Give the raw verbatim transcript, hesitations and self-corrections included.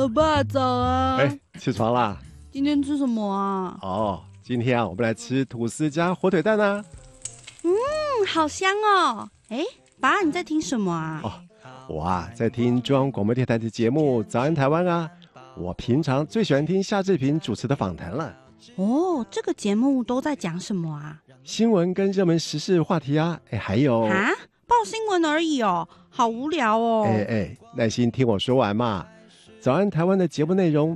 老爸早啊！ 哎，起床啦！ 今天吃什么啊？ 哦，今天啊，我们来吃吐司加火腿蛋啊。 嗯，好香哦！哎，爸，你在听什么啊？ 哦，我啊在听中央广播电台的节目《早安台湾》啊。我平常最喜欢听夏志平主持的访谈了。 哦，这个节目都在讲什么啊？ 新闻跟热门时事话题啊，哎，还有啊，报新闻而已哦，好无聊哦。 哎哎，耐心听我说完嘛。早安台湾的节目内容